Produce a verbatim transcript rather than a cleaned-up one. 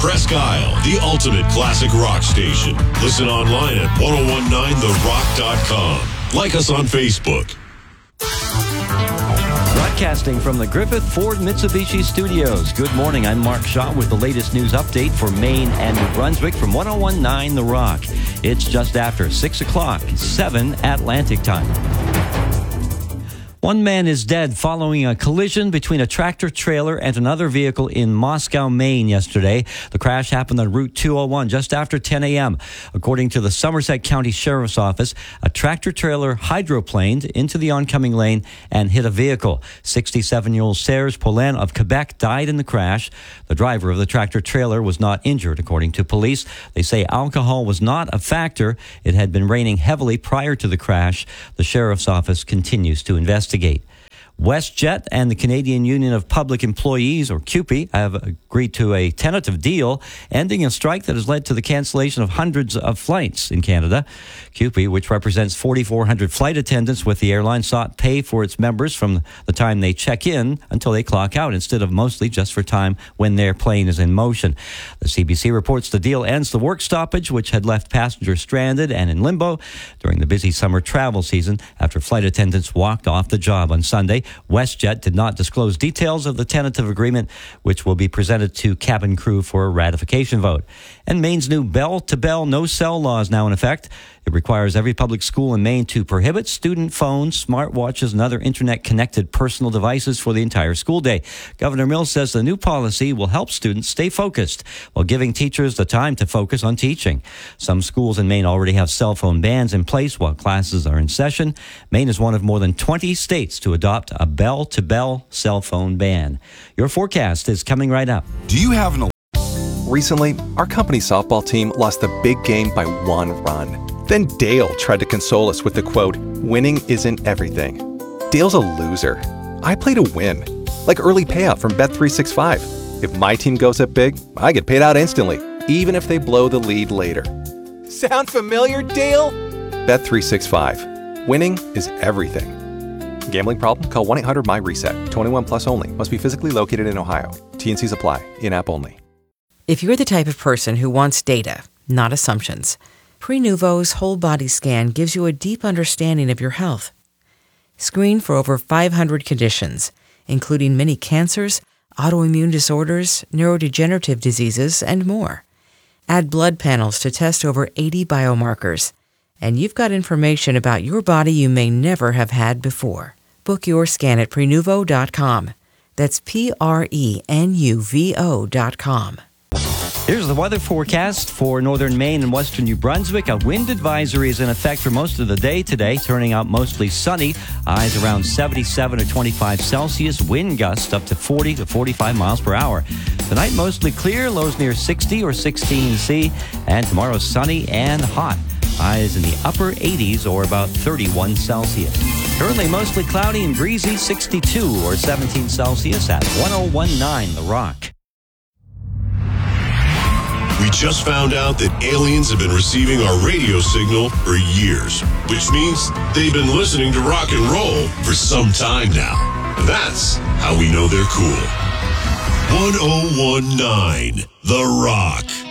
Presque Isle, the ultimate classic rock station. Listen online at ten nineteen the rock dot com. Like us on Facebook. Broadcasting from the Griffith Ford Mitsubishi Studios. Good morning. I'm Mark Shaw with the latest news update for Maine and New Brunswick from ten nineteen The Rock. It's just after six o'clock, seven Atlantic time. One man is dead following a collision between a tractor trailer and another vehicle in Moscow, Maine yesterday. The crash happened on Route two oh one just after ten a.m. According to the Somerset County Sheriff's Office, a tractor trailer hydroplaned into the oncoming lane and hit a vehicle. sixty-seven-year-old Serge Poulin of Quebec died in the crash. The driver of the tractor trailer was not injured, according to police. They say alcohol was not a factor. It had been raining heavily prior to the crash. The Sheriff's Office continues to investigate. WestJet and the Canadian Union of Public Employees, or C U P E, have agreed to a tentative deal ending a strike that has led to the cancellation of hundreds of flights in Canada. C U P E, which represents forty-four hundred flight attendants with the airline, sought pay for its members from the time they check in until they clock out, instead of mostly just for time when their plane is in motion. The C B C reports the deal ends the work stoppage, which had left passengers stranded and in limbo during the busy summer travel season after flight attendants walked off the job on Sunday. WestJet did not disclose details of the tentative agreement, which will be presented to cabin crew for a ratification vote. And Maine's new bell-to-bell no-cell law is now in effect. It requires every public school in Maine to prohibit student phones, smartwatches, and other internet-connected personal devices for the entire school day. Governor Mills says the new policy will help students stay focused while giving teachers the time to focus on teaching. Some schools in Maine already have cell phone bans in place while classes are in session. Maine is one of more than twenty states to adopt a bell-to-bell cell phone ban. Your forecast is coming right up. Do you have an... Recently, our company softball team lost the big game by one run. Then Dale tried to console us with the quote, "Winning isn't everything." Dale's a loser. I play to win, like early payout from Bet three sixty-five. If my team goes up big, I get paid out instantly, even if they blow the lead later. Sound familiar, Dale? Bet three sixty-five. Winning is everything. Gambling problem? Call one eight hundred my reset. twenty-one plus only. Must be physically located in Ohio. T and Cs apply. In-app only. If you're the type of person who wants data, not assumptions, Prenuvo's whole body scan gives you a deep understanding of your health. Screen for over five hundred conditions, including many cancers, autoimmune disorders, neurodegenerative diseases, and more. Add blood panels to test over eighty biomarkers, and you've got information about your body you may never have had before. Book your scan at Prenuvo dot com. That's P R E N U V O dot com. Here's the weather forecast for northern Maine and western New Brunswick. A wind advisory is in effect for most of the day today, turning out mostly sunny. Highs around seventy-seven or twenty-five Celsius. Wind gusts up to forty to forty-five miles per hour. Tonight mostly clear, lows near sixty or sixteen C. And tomorrow sunny and hot. Highs in the upper eighties or about thirty-one Celsius. Currently mostly cloudy and breezy, sixty-two or seventeen Celsius at ten nineteen The Rock. We just found out that aliens have been receiving our radio signal for years, which means they've been listening to rock and roll for some time now. And that's how we know they're cool. ten nineteen The Rock.